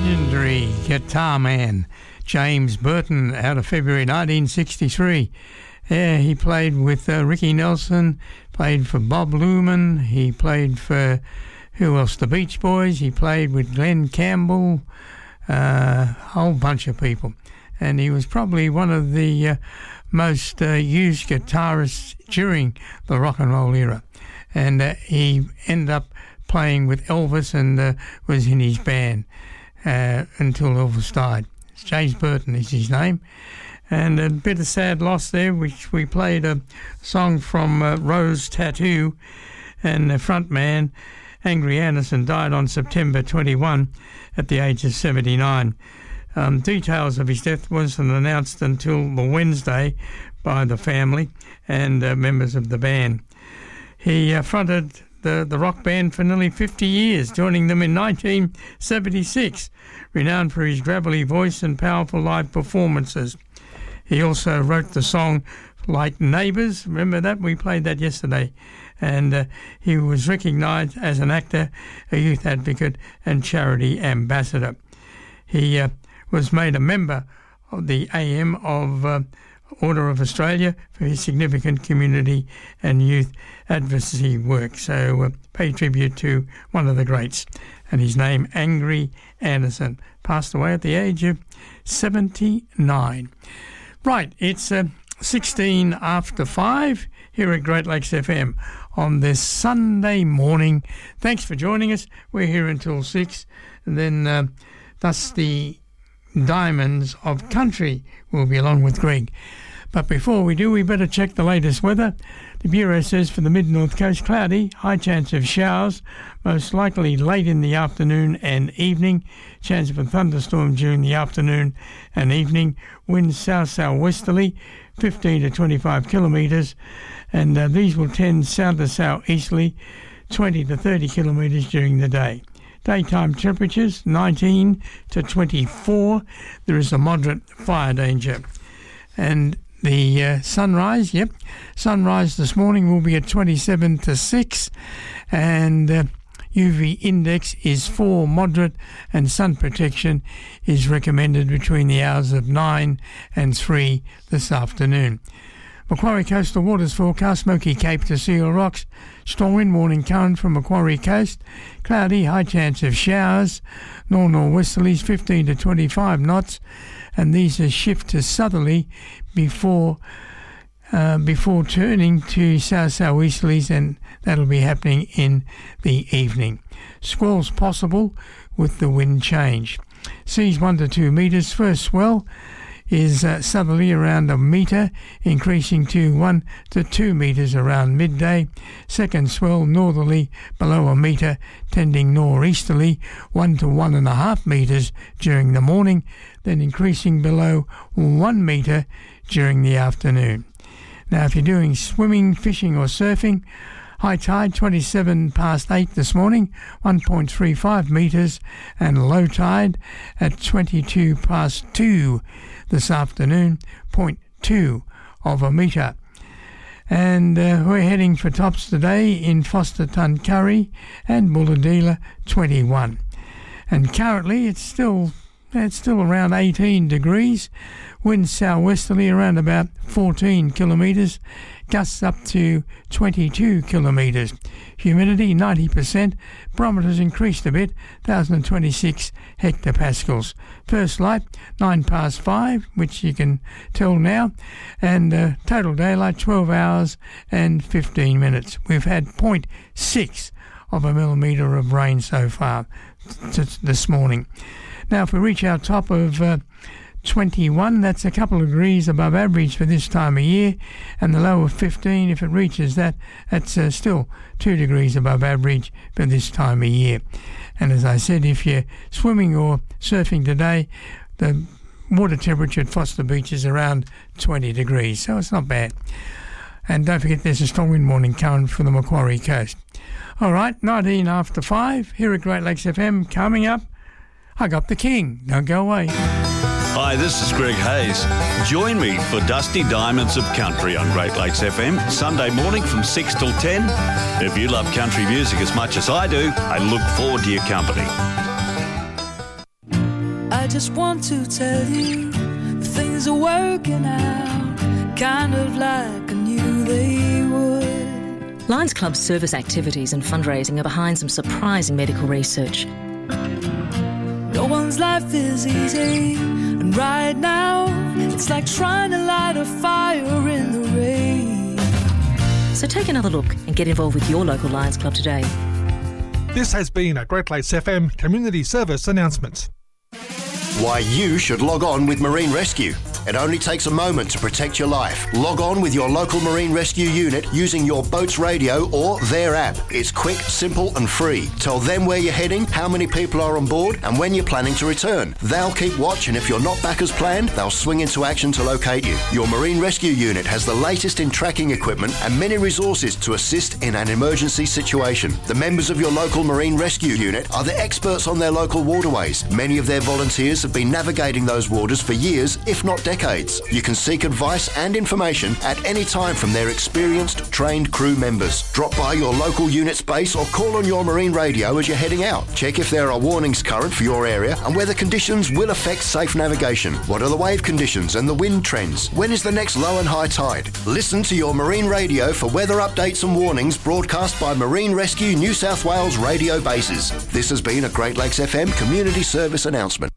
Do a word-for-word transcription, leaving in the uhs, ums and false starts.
legendary guitar man James Burton out of February nineteen sixty-three. Yeah, he played with uh, Ricky Nelson, played for Bob Luman, he played for, who else, the Beach Boys, he played with Glenn Campbell, a uh, whole bunch of people. And he was probably one of the uh, most uh, used guitarists during the rock and roll era. And uh, he ended up playing with Elvis and uh, was in his band uh, until Elvis died. James Burton is his name. And a bit of sad loss there, which we played a song from uh, Rose Tattoo, and the front man, Angry Anderson, died on September twenty-first at the age of seventy-nine. Um, details of his death wasn't announced until the Wednesday by the family and uh, members of the band. He uh, fronted the, the rock band for nearly fifty years, joining them in nineteen seventy-six, renowned for his gravelly voice and powerful live performances. He also wrote the song Like Neighbours. Remember that? We played that yesterday. And uh, he was recognised as an actor, a youth advocate and charity ambassador. He uh, was made a member of the A M of uh, Order of Australia for his significant community and youth advocacy work. So uh, pay tribute to one of the greats. And his name, Angry Anderson, passed away at the age of seventy-nine. Right, it's uh, sixteen after five here at Great Lakes F M on this Sunday morning. Thanks for joining us. We're here until six. And then uh, thus the Diamonds of Country will be along with Greg. But before we do, we better check the latest weather. The Bureau says for the mid-north coast, cloudy, high chance of showers, most likely late in the afternoon and evening. Chance of a thunderstorm during the afternoon and evening. Winds south-southwesterly, fifteen to twenty-five kilometres. And uh, these will tend south to southeasterly, twenty to thirty kilometres during the day. Daytime temperatures, nineteen to twenty-four. There is a moderate fire danger. And the uh, sunrise, yep, sunrise this morning will be at twenty-seven to six, and uh, U V index is four moderate, and sun protection is recommended between the hours of nine and three this afternoon. Macquarie Coastal Waters forecast, Smoky Cape to Seal Rocks, strong wind warning current from Macquarie Coast, cloudy, high chance of showers, north-northwesterlies fifteen to twenty-five knots, and these are shift to southerly before uh, before turning to south-southeasterlies, and that'll be happening in the evening. Squalls possible with the wind change. Seas one to two metres. First swell is uh, southerly around a metre, increasing to one to two metres around midday. Second swell northerly below a metre, tending northeasterly one to one and a half metres during the morning, then increasing below one metre during the afternoon. Now, if you're doing swimming, fishing or surfing, high tide twenty-seven past eight this morning, one point three five metres, and low tide at twenty-two past two this afternoon, zero point two of a metre. And uh, we're heading for tops today in Foster Tuncurry and Bulahdelah, twenty-one. And currently it's still it's still around eighteen degrees. Winds southwesterly around about fourteen kilometres. Gusts up to twenty-two kilometres. Humidity ninety percent. Barometers increased a bit, one thousand twenty-six hectopascals. First light nine past five, which you can tell now, and uh, total daylight twelve hours and fifteen minutes. We've had zero point six of a millimetre of rain so far t- t- this morning. Now, if we reach our top of uh, twenty-one, that's a couple of degrees above average for this time of year, and the low of fifteen, if it reaches that, that's uh, still two degrees above average for this time of year. And as I said, if you're swimming or surfing today, the water temperature at Foster Beach is around twenty degrees, so it's not bad. And don't forget, there's a strong wind warning current for the Macquarie Coast. All right, nineteen after five here at Great Lakes F M. Coming up, I got the king. Don't go away. Hi, this is Greg Hayes. Join me for Dusty Diamonds of Country on Great Lakes F M, Sunday morning from six till ten. If you love country music as much as I do, I look forward to your company. just want to tell you things are working out, kind of like I knew they would. Lions Club's service activities and fundraising are behind some surprising medical research. No one's life is easy, and right now it's like trying to light a fire in the rain. So take another look and get involved with your local Lions Club today. This has been a Great Lakes F M Community Service announcement. Why you should log on with Marine Rescue. It only takes a moment to protect your life. Log on with your local Marine Rescue unit using your boat's radio or their app. It's quick, simple and free. Tell them where you're heading, how many people are on board and when you're planning to return. They'll keep watch, and if you're not back as planned, they'll swing into action to locate you. Your Marine Rescue unit has the latest in tracking equipment and many resources to assist in an emergency situation. The members of your local Marine Rescue unit are the experts on their local waterways. Many of their volunteers have been navigating those waters for years, if not decades. You can seek advice and information at any time from their experienced, trained crew members. Drop by your local unit's base or call on your marine radio as you're heading out. Check if there are warnings current for your area and whether conditions will affect safe navigation. What are the wave conditions and the wind trends? When is the next low and high tide? Listen to your marine radio for weather updates and warnings broadcast by Marine Rescue New South Wales radio bases. This has been a Great Lakes F M Community Service announcement.